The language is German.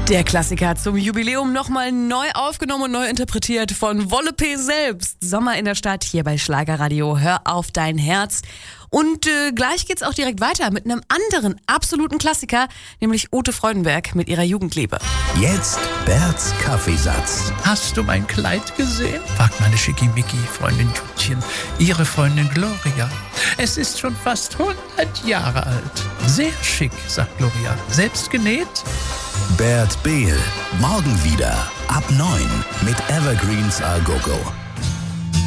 Der Klassiker zum Jubiläum nochmal neu aufgenommen und neu interpretiert von Wolle P. selbst. Sommer in der Stadt hier bei Schlagerradio. Hör auf dein Herz. Und gleich geht's auch direkt weiter mit einem anderen absoluten Klassiker, nämlich Ute Freudenberg mit ihrer Jugendliebe. Jetzt Berts Kaffeesatz. Hast du mein Kleid gesehen? Fragt meine Schickimicki-Freundin Jutchen, ihre Freundin Gloria. Es ist schon fast 100 Jahre alt. Sehr schick, sagt Gloria. Selbst genäht? Bert Behl. Morgen wieder ab 9 mit Evergreens A Go Go.